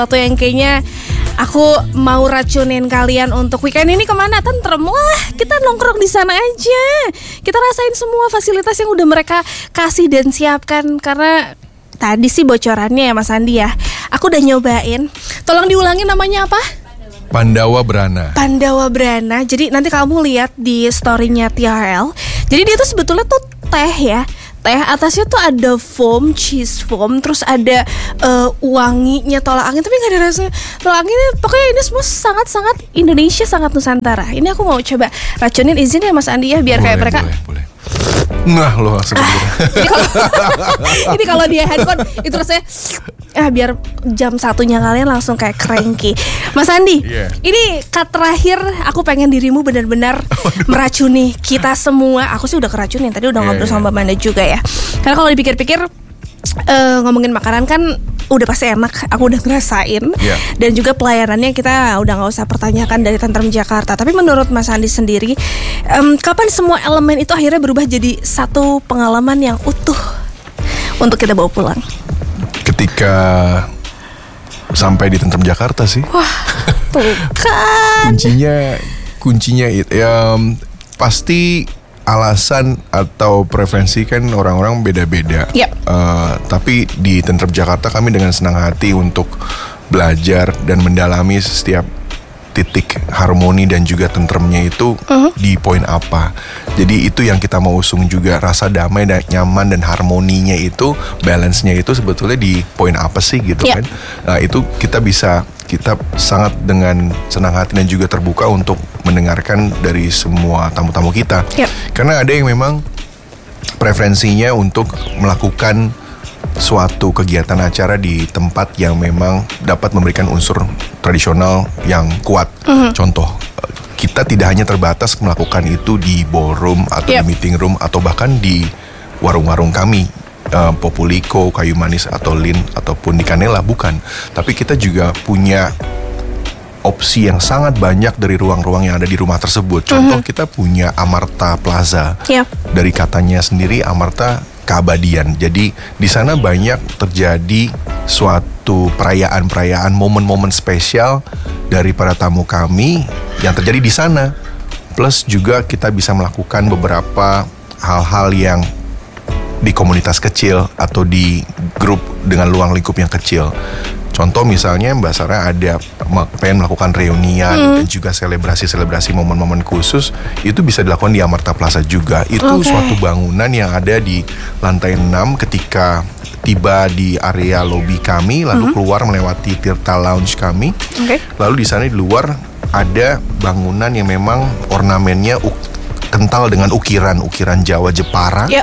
Satu yang kayaknya aku mau racunin kalian untuk weekend ini kemana? Tentrem. Wah, kita nongkrong di sana aja. Kita rasain semua fasilitas yang udah mereka kasih dan siapkan. Karena tadi sih bocorannya ya Mas Andi ya, aku udah nyobain. Tolong diulangi namanya apa? Pandawa Brana. Pandawa Brana. Jadi nanti kamu lihat di story-nya TRL. Jadi dia tuh sebetulnya tuh teh ya. Teh atasnya tuh ada foam, cheese foam, terus ada wanginya tolak angin, tapi nggak ada rasanya tolak angin. Pokoknya ini semua sangat-sangat Indonesia, sangat Nusantara. Ini aku mau coba racunin, izin ya Mas Andi ya, biar kayak mereka. Boleh. Nah lo langsung Ini kalau dia handphone itu rasanya biar jam satunya kalian langsung kayak cranky. Mas Andi, ini cut terakhir aku pengen dirimu benar-benar meracuni kita semua. Aku sih udah keracunin, tadi udah ngobrol sama Mbak Manda juga ya. Karena kalau dipikir-pikir ngomongin makanan kan udah pasti enak, aku udah ngerasain. Dan juga pelayanannya kita udah gak usah pertanyakan dari Tentrem Jakarta. Tapi menurut Mas Andi sendiri, kapan semua elemen itu akhirnya berubah jadi satu pengalaman yang utuh untuk kita bawa pulang? Ketika sampai di Tentrem Jakarta sih. Wah, tuh kan. Kuncinya itu ya, pasti alasan atau preferensi kan orang-orang beda-beda. Tapi di Tentrem Jakarta kami dengan senang hati untuk belajar dan mendalami setiap titik harmoni dan juga tentremnya itu di poin apa. Jadi itu yang kita mau usung juga, rasa damai dan nyaman dan harmoninya itu, balance-nya itu sebetulnya di poin apa sih gitu kan. Nah itu kita sangat dengan senang hati dan juga terbuka untuk mendengarkan dari semua tamu-tamu kita. Karena ada yang memang preferensinya untuk melakukan suatu kegiatan acara di tempat yang memang dapat memberikan unsur tradisional yang kuat. Contoh, kita tidak hanya terbatas melakukan itu di ballroom atau di meeting room atau bahkan di warung-warung kami, Populiko, Kayu Manis atau Lin ataupun di Canela, bukan. Tapi kita juga punya opsi yang sangat banyak dari ruang-ruang yang ada di rumah tersebut. Contoh, kita punya Amarta Plaza. Dari katanya sendiri Amarta keabadian. Jadi di sana banyak terjadi suatu perayaan-perayaan, momen-momen spesial dari para tamu kami yang terjadi di sana. Plus juga kita bisa melakukan beberapa hal-hal yang di komunitas kecil atau di grup dengan luang lingkup yang kecil. Contoh misalnya Mbak Sarah ada pengen melakukan reunian dan juga selebrasi momen-momen khusus, itu bisa dilakukan di Amarta Plaza juga. Itu suatu bangunan yang ada di lantai 6 ketika tiba di area lobi kami, lalu keluar melewati Tirta Lounge kami. Lalu di sana di luar ada bangunan yang memang ornamennya kental dengan ukiran Jawa Jepara.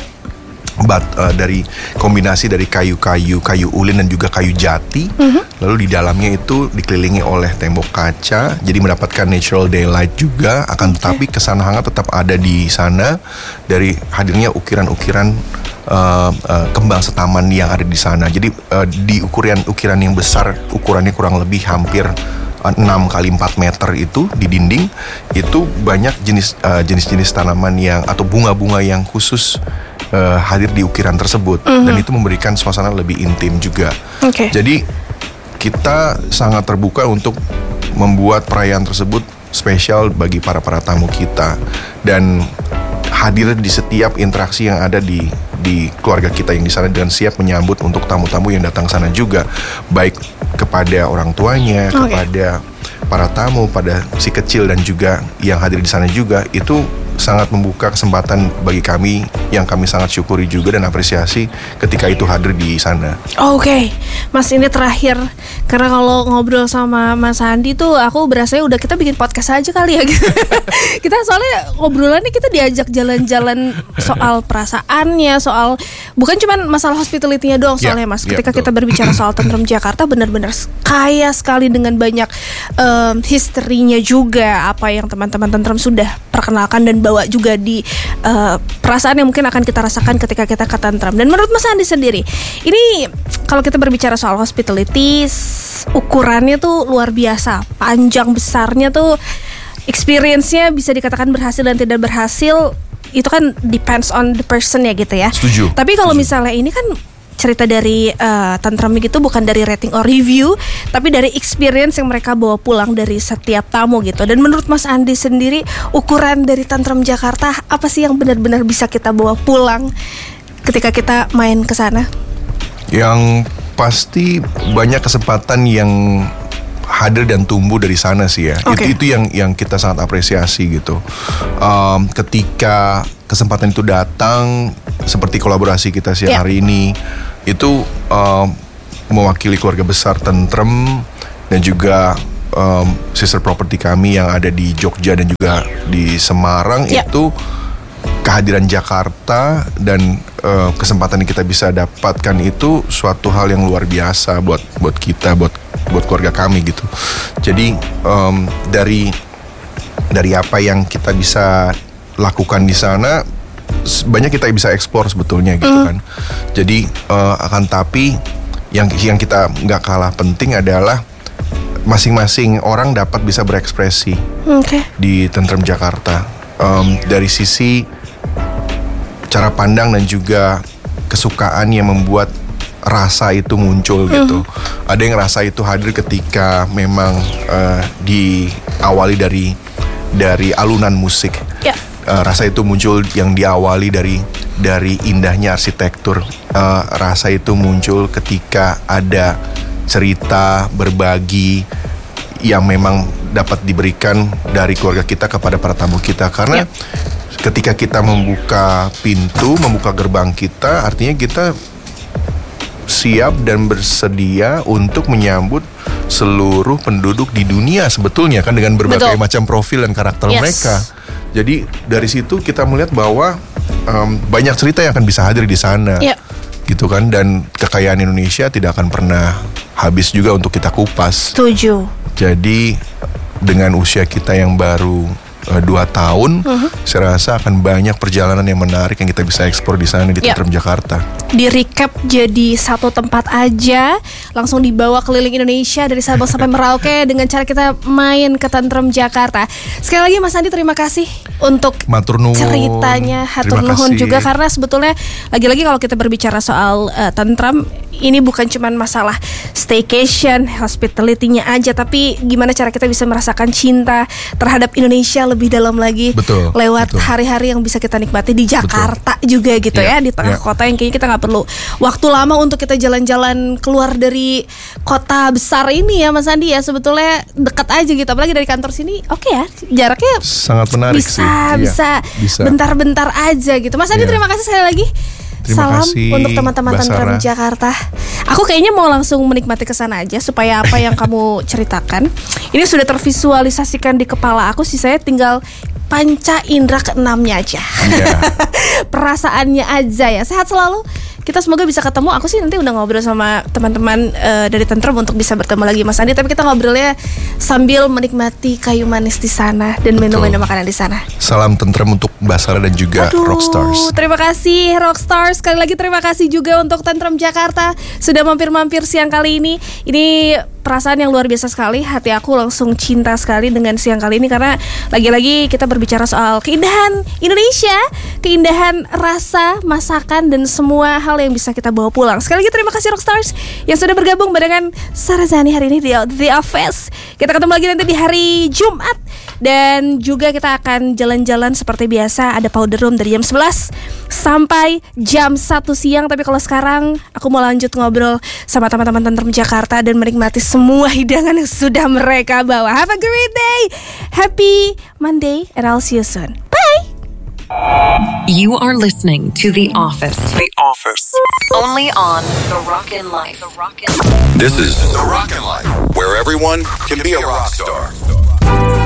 Dari kombinasi dari kayu ulin dan juga kayu jati. Lalu di dalamnya itu dikelilingi oleh tembok kaca, jadi mendapatkan natural daylight juga. Akan tetapi kesan hangat tetap ada di sana dari hadirnya ukiran-ukiran kembang setaman yang ada di sana. Jadi di ukiran yang besar, ukurannya kurang lebih hampir 6 kali 4 meter itu di dinding, itu banyak jenis-jenis tanaman yang atau bunga-bunga yang khusus hadir di ukiran tersebut. Dan itu memberikan suasana lebih intim juga. Jadi kita sangat terbuka untuk membuat perayaan tersebut spesial bagi para tamu kita dan hadir di setiap interaksi yang ada di keluarga kita yang di sana, dan siap menyambut untuk tamu-tamu yang datang sana juga, baik kepada orang tuanya, kepada para tamu, pada si kecil dan juga yang hadir di sana juga. Itu sangat membuka kesempatan bagi kami yang kami sangat syukuri juga dan apresiasi ketika itu hadir di sana. Mas, ini terakhir, karena kalau ngobrol sama Mas Andi tuh aku berasa udah kita bikin podcast aja kali ya gitu. Kita soalnya ngobrolannya kita diajak jalan-jalan soal perasaannya, soal bukan cuma masalah hospitality-nya doang soalnya Mas. Ketika kita berbicara soal Tentrem Jakarta benar-benar kaya sekali dengan banyak historinya juga, apa yang teman-teman Tentrem sudah perkenalkan dan bawa juga di perasaan yang mungkin akan kita rasakan ketika kita ke Tentrem. Dan menurut Mas Andi sendiri, ini kalau kita berbicara soal hospitality, ukurannya tuh luar biasa, panjang besarnya tuh, experience-nya bisa dikatakan berhasil dan tidak berhasil, itu kan depends on the person ya gitu ya. Setuju. Tapi kalau misalnya ini kan cerita dari Tantrum gitu bukan dari rating or review, tapi dari experience yang mereka bawa pulang dari setiap tamu gitu. Dan menurut Mas Andi sendiri, ukuran dari Tantrum Jakarta apa sih yang benar-benar bisa kita bawa pulang ketika kita main ke sana? Yang pasti banyak kesempatan yang hadir dan tumbuh dari sana sih ya. Okay. Itu yang kita sangat apresiasi gitu. Ketika kesempatan itu datang, seperti kolaborasi kita siang hari ini, itu mewakili keluarga besar Tentrem dan juga sister property kami yang ada di Jogja dan juga di Semarang, itu kehadiran Jakarta dan kesempatan yang kita bisa dapatkan itu suatu hal yang luar biasa buat kita, buat keluarga kami gitu. Jadi dari apa yang kita bisa lakukan di sana, banyak kita bisa eksplor sebetulnya gitu kan. Jadi akan tapi yang kita nggak kalah penting adalah masing-masing orang dapat bisa berekspresi di Tentrem Jakarta, dari sisi cara pandang dan juga kesukaan yang membuat rasa itu muncul gitu. Ada yang rasa itu hadir ketika memang diawali dari alunan musik. Rasa itu muncul yang diawali dari indahnya arsitektur. Rasa itu muncul ketika ada cerita berbagi yang memang dapat diberikan dari keluarga kita kepada para tamu kita. Karena ketika kita membuka pintu, membuka gerbang kita, artinya kita siap dan bersedia untuk menyambut seluruh penduduk di dunia sebetulnya kan, dengan berbagai macam profil dan karakter mereka. Jadi dari situ kita melihat bahwa banyak cerita yang akan bisa hadir di sana, gitu kan, dan kekayaan Indonesia tidak akan pernah habis juga untuk kita kupas. Setuju. Jadi dengan usia kita yang baru 2 tahun, saya rasa akan banyak perjalanan yang menarik yang kita bisa eksplor di sana di Tentrem Jakarta. Di recap jadi satu tempat aja, langsung dibawa keliling Indonesia dari Sabang sampai Merauke dengan cara kita main ke Tentrem Jakarta. Sekali lagi Mas Andi, terima kasih untuk ceritanya. Hatur nuhun juga, karena sebetulnya lagi-lagi kalau kita berbicara soal Tentrem, ini bukan cuma masalah staycation, hospitality-nya aja, tapi gimana cara kita bisa merasakan cinta terhadap Indonesia lebih dalam lagi, lewat hari-hari yang bisa kita nikmati di Jakarta juga gitu ya, di tengah kota yang kayaknya kita nggak perlu waktu lama untuk kita jalan-jalan keluar dari kota besar ini ya Mas Andi ya. Sebetulnya dekat aja gitu, apalagi dari kantor sini ya, jaraknya sangat menarik bisa bentar-bentar aja gitu. Mas Andi, terima kasih sekali lagi. Salam untuk teman-teman Tentrem Jakarta. Aku kayaknya mau langsung menikmati kesana aja, supaya apa yang kamu ceritakan ini sudah tervisualisasikan di kepala aku. Saya tinggal panca indera keenamnya aja, perasaannya aja ya. Sehat selalu. Kita semoga bisa ketemu. Aku sih nanti udah ngobrol sama teman-teman dari Tentrem untuk bisa bertemu lagi Mas Andi. Tapi kita ngobrolnya sambil menikmati kayu manis di sana dan menu-menu makanan di sana. Salam Tentrem untuk Mbak Sarah dan juga Rockstars. Terima kasih Rockstars. Sekali lagi terima kasih juga untuk Tentrem Jakarta sudah mampir-mampir siang kali ini. Ini perasaan yang luar biasa sekali. Hati aku langsung cinta sekali dengan siang kali ini, karena lagi-lagi kita berbicara soal keindahan Indonesia, keindahan rasa, masakan, dan semua hal yang bisa kita bawa pulang. Sekali lagi terima kasih Rockstars yang sudah bergabung barengan Sarah Zani hari ini di The Office. Kita ketemu lagi nanti di hari Jumat, dan juga kita akan jalan-jalan seperti biasa. Ada Powder Room dari jam 11 sampai jam 1 siang. Tapi kalau sekarang aku mau lanjut ngobrol sama teman-teman Tentrem Jakarta dan menikmati semua hidangan yang sudah mereka bawa. Have a great day, happy Monday, and I'll see you soon. Bye. You are listening to The Office. The Office. Only on The Rockin' Life. This is The Rockin' Life, where everyone can be a rock star.